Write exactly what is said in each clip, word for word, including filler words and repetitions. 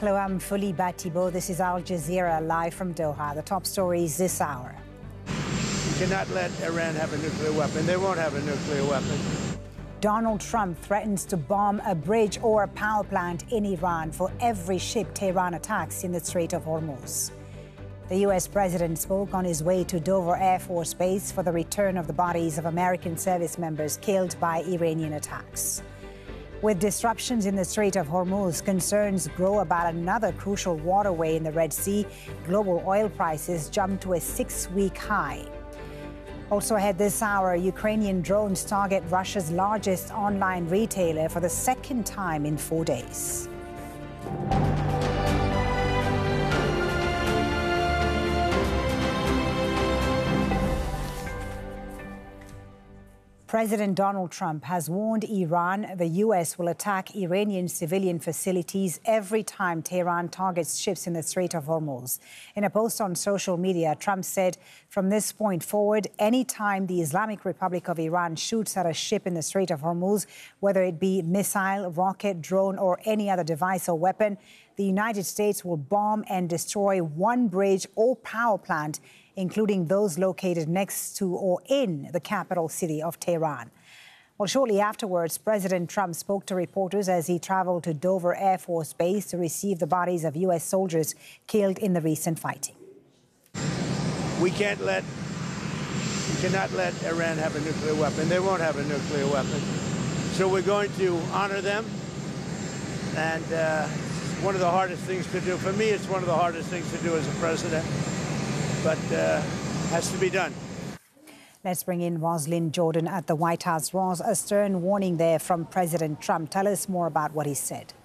Hello, I'm Fuli Batibo. This is Al Jazeera live from Doha. The top stories this hour. You cannot let Iran have a nuclear weapon. They won't have a nuclear weapon. Donald Trump threatens to bomb a bridge or a power plant in Iran for every ship Tehran attacks in the Strait of Hormuz. The U S president spoke on his way to Dover Air Force Base for the return of the bodies of American service members killed by Iranian attacks. With disruptions in the Strait of Hormuz, concerns grow about another crucial waterway in the Red Sea. Global oil prices jumped to a six-week high. Also ahead this hour, Ukrainian drones target Russia's largest online retailer for the second time in four days. President Donald Trump has warned Iran the U S will attack Iranian civilian facilities every time Tehran targets ships in the Strait of Hormuz. In a post on social media, Trump said, from this point forward, any time the Islamic Republic of Iran shoots at a ship in the Strait of Hormuz, whether it be missile, rocket, drone, or any other device or weapon, the United States will bomb and destroy one bridge or power plant, including those located next to or in the capital city of Tehran. Well, shortly afterwards, President Trump spoke to reporters as he traveled to Dover Air Force Base to receive the bodies of U S soldiers killed in the recent fighting. We can't let, we cannot let Iran have a nuclear weapon. They won't have a nuclear weapon. So we're going to honor them. And uh, one of the hardest things to do, for me, it's one of the hardest things to do as a president. But uh, has to be done. Let's bring in Roslyn Jordan at the White House. Ros, a stern warning there from President Trump. Tell us more about what he said.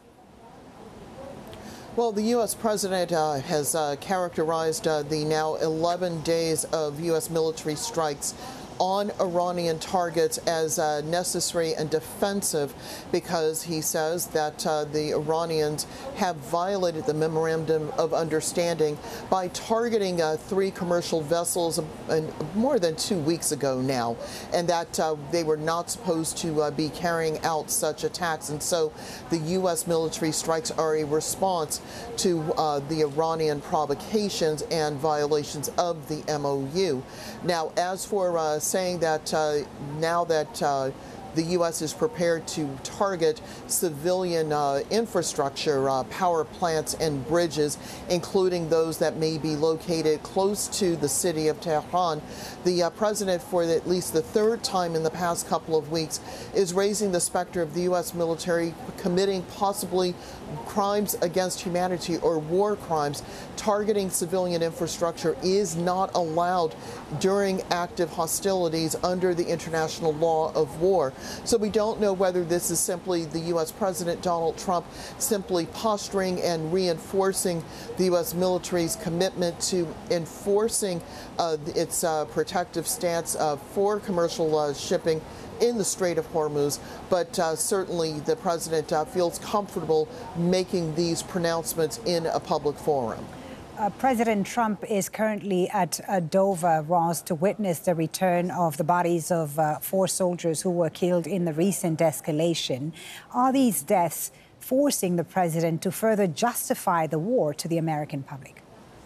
Well, the U S president uh, has uh, characterized uh, the now eleven days of U S military strikes on Iranian targets as uh, necessary and defensive because he says that uh, the Iranians have violated the Memorandum of Understanding by targeting uh, three commercial vessels uh, more than two weeks ago now, and that uh, they were not supposed to uh, be carrying out such attacks. And so the U S military strikes are a response to uh, the Iranian provocations and violations of the M O U. Now, as for uh, saying that uh, now that uh, the U S is prepared to target civilian uh, infrastructure, uh, power plants and bridges, including those that may be located close to the city of Tehran, the uh, president, for the, at least the third time in the past couple of weeks, is raising the specter of the U S military committing possibly crimes against humanity or war crimes. Targeting civilian infrastructure is not allowed during active hostilities under the international law of war. So we don't know whether this is simply the U S President Donald Trump simply posturing and reinforcing the U S military's commitment to enforcing uh, its uh, protective stance uh, for commercial uh, shipping in the Strait of Hormuz, but uh, certainly the president uh, feels comfortable making these pronouncements in a public forum. Uh, President Trump is currently at uh, Dover, Ross, to witness the return of the bodies of uh, four soldiers who were killed in the recent escalation. Are these deaths forcing the president to further justify the war to the American public?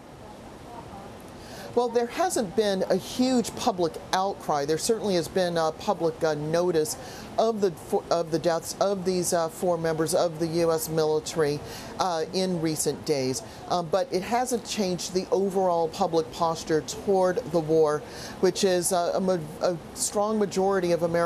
Well, there hasn't been a huge public outcry. There certainly has been uh, public uh, notice of the of the deaths of these uh, four members of the U S military uh, in recent days. Um, but it hasn't changed the overall public posture toward the war, which is uh, a, a strong majority of Americans